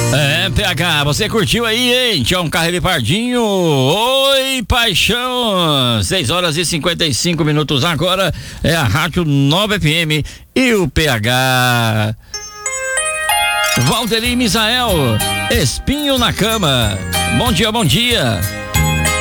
PH, você curtiu aí, hein? Tião Carreiro Pardinho. Oi, paixão. 6h55 agora. É a Rádio 9 FM e o PH. Valdeir Misael, Espinho na Cama. Bom dia, bom dia.